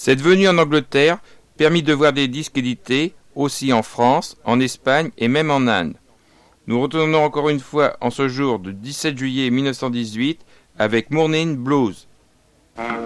Cette venue en Angleterre permit de voir des disques édités aussi en France, en Espagne et même en Inde. Nous retournons encore une fois en ce jour du 17 juillet 1918 avec Morning Blues.